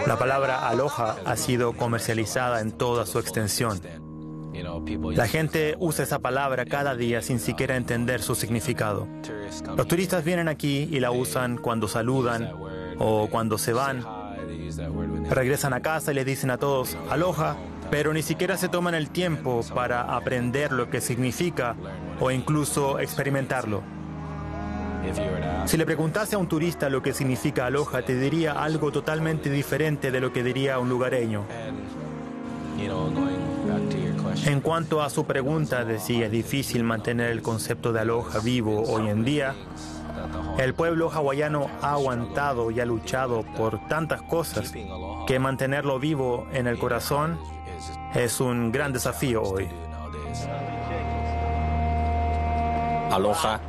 La palabra aloha ha sido comercializada en toda su extensión. La gente usa esa palabra cada día sin siquiera entender su significado. Los turistas vienen aquí y la usan cuando saludan o cuando se van. Regresan a casa y les dicen a todos aloha, pero ni siquiera se toman el tiempo para aprender lo que significa o incluso experimentarlo. Si le preguntase a un turista lo que significa aloha, te diría algo totalmente diferente de lo que diría un lugareño. En cuanto a su pregunta de si es difícil mantener el concepto de aloha vivo hoy en día, el pueblo hawaiano ha aguantado y ha luchado por tantas cosas que mantenerlo vivo en el corazón es un gran desafío hoy. Aloha